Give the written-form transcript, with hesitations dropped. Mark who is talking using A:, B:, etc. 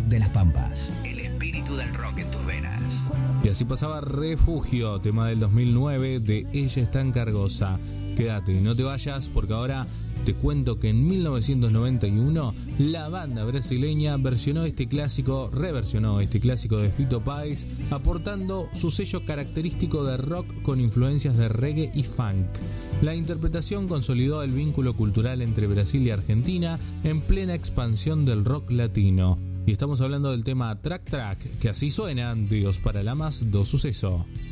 A: de las Pampas. El espíritu del rock en tus venas.
B: Y así pasaba Refugio, tema del 2009 de Ella es tan cargosa. Quédate y no te vayas, porque ahora te cuento que en 1991 la banda brasileña reversionó este clásico de Fito Páez, aportando su sello característico de rock con influencias de reggae y funk. La interpretación consolidó el vínculo cultural entre Brasil y Argentina en plena expansión del rock latino. Y estamos hablando del tema Track Track, que así suena, Dios para Lamas do Suceso.